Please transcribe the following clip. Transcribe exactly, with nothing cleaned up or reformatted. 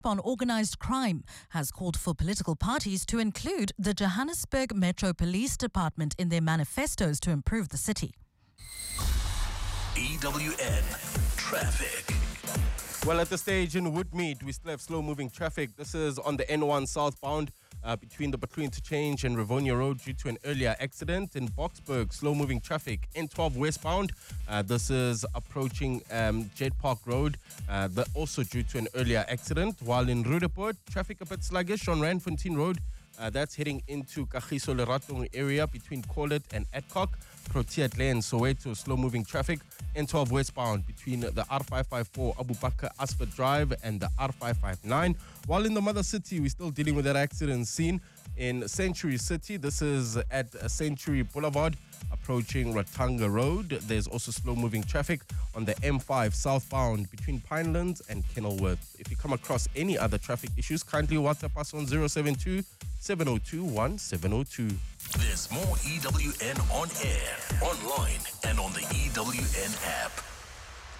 on organised crime has called for political parties to include the Johannesburg Metro Police Department in their manifestos to improve the city. E W N Traffic. Well, at the stage in Woodmead, we still have slow-moving traffic. This is on the N one southbound uh, between the Batuin Interchange and Rivonia Road due to an earlier accident. In Boksburg, slow-moving traffic. N twelve westbound, uh, this is approaching um, Jet Park Road, uh, the, also due to an earlier accident. While in Rudaport, traffic a bit sluggish on Randfontein Road. Uh, that's heading into Kagiso Lerato area between Corlet and Adcock. Protea Lane, Soweto, slow-moving traffic. N twelve westbound between the R five five four Abu Bakr Asford Drive and the R five five nine. While in the mother city, we're still dealing with that accident scene in Century City. This is at Century Boulevard, approaching Ratanga Road. There's also slow-moving traffic on the M five southbound between Pinelands and Kenilworth. If you come across any other traffic issues, kindly WhatsApp us on zero seven two, seven zero two, one seven zero two. There's more E W N on air, online, and on the E W N app.